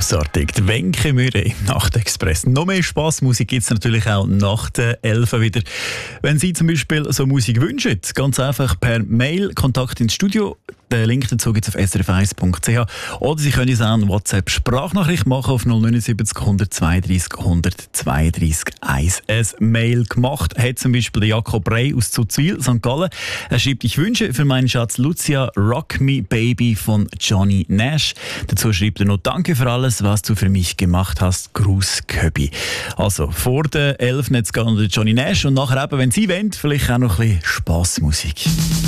Grossartig. Die Wenke Mühre im Nachtexpress. Noch mehr Spassmusik gibt es natürlich auch nach der 11 wieder. Wenn Sie zum Beispiel so Musik wünschen, ganz einfach per Mail Kontakt ins Studio. Den Link dazu gibt es auf srf1.ch. Oder Sie können es auch eine WhatsApp-Sprachnachricht machen auf 079 132 132 1. Ein Mail gemacht hat zum Beispiel Jakob Rey aus Zuzwil, St. Gallen. Er schreibt: Ich wünsche für meinen Schatz Lucia Rock Me Baby von Johnny Nash. Dazu schreibt er noch: Danke für alles, was du für mich gemacht hast. Gruß Köbi. Also vor der 11 jetzt geht Johnny Nash und nachher eben, wenn Sie wollen, vielleicht auch noch ein bisschen Spassmusik.